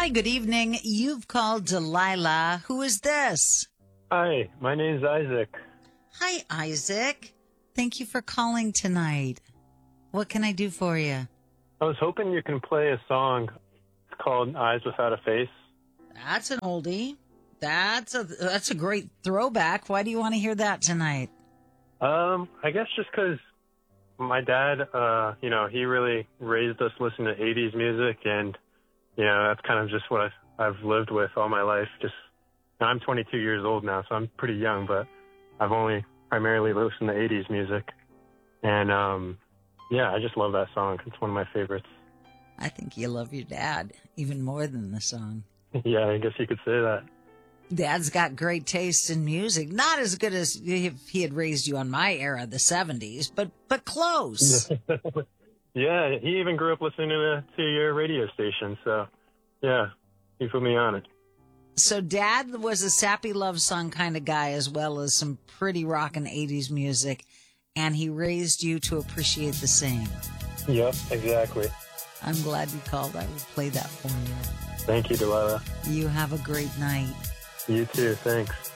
Hi, good evening. You've called Delilah. Who is this? Hi, my name's Isaac. Hi, Isaac. Thank you for calling tonight. What can I do for you? I was hoping you can play a song. It's called Eyes Without a Face. That's an oldie. That's a great throwback. Why do you want to hear that tonight? I guess just because my dad, he really raised us listening to 80s music, and, that's kind of just what I've lived with all my life. I'm 22 years old now, so I'm pretty young, but I've only primarily listened to 80s music. And, I just love that song. It's one of my favorites. I think you love your dad even more than the song. Yeah, I guess you could say that. Dad's got great taste in music. Not as good as if he had raised you on my era, the 70s, but close. Yeah, he even grew up listening to your radio station, so, yeah, he put me on it. So Dad was a sappy love song kind of guy, as well as some pretty rockin' 80s music, and he raised you to appreciate the same. Yep, exactly. I'm glad you called. I will play that for you. Thank you, Delilah. You have a great night. You too, thanks.